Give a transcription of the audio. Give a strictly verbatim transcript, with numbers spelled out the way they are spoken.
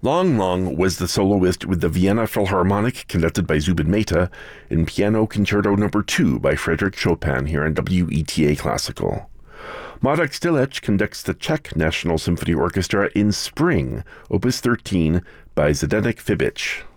Long Long was the soloist with the Vienna Philharmonic, conducted by Zubin Mehta, in Piano Concerto Number two by Frédéric Chopin here on W E T A Classical. Marek Stilec conducts the Czech National Symphony Orchestra in Spring, Opus thirteen by Zdeněk Fibič.